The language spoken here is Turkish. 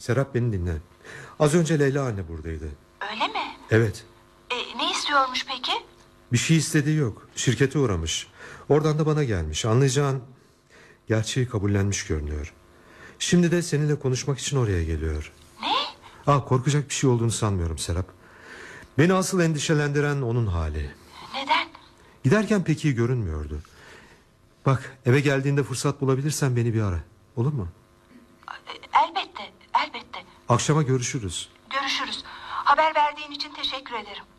Serap, beni dinle. Az önce Leyla anne buradaydı. Öyle mi? Evet. Ne istiyormuş peki? Bir şey istediği yok. Şirkete uğramış. Oradan da bana gelmiş. Anlayacağın, gerçeği kabullenmiş görünüyor. Şimdi de seninle konuşmak için oraya geliyor. Ne? Korkacak bir şey olduğunu sanmıyorum Serap. Beni asıl endişelendiren onun hali. Neden? Giderken pek iyi görünmüyordu. Bak, eve geldiğinde fırsat bulabilirsen beni bir ara. Olur mu? Elbette, elbette. Akşama görüşürüz. Görüşürüz. Haber verdiğin için teşekkür ederim.